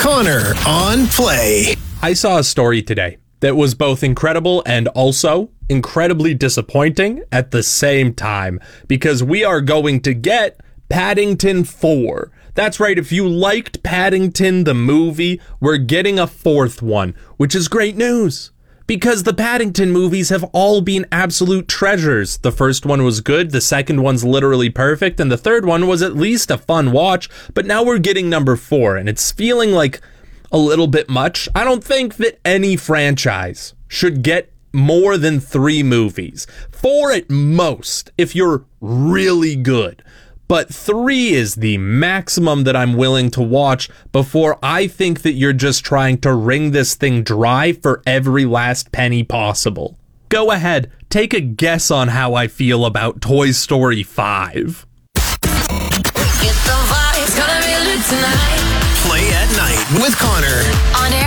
Connor on Play. I saw a story today that was both incredible and also incredibly disappointing at the same time, because we are going to get Paddington 4. That's right, if you liked Paddington the movie, we're getting a fourth one, which is great news. Because the Paddington movies have all been absolute treasures. The first one was good, the second one's literally perfect, and the third one was at least a fun watch, but now we're getting number 4, and it's feeling like a little bit much. I don't think that any franchise should get more than 3 movies. 4 at most, if you're really good. But 3 is the maximum that I'm willing to watch before I think that you're just trying to wring this thing dry for every last penny possible. Go ahead, take a guess on how I feel about Toy Story 5. Get the vibes, gonna be lit tonight. Play at Night with Connor. On air